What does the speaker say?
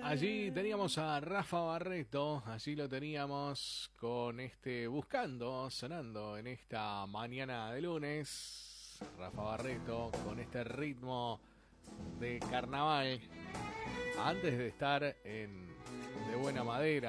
Allí teníamos a Rafa Barreto, allí lo teníamos con Buscando, sonando en esta mañana de lunes. Rafa Barreto con este ritmo de carnaval, antes de estar en De Buena Madera.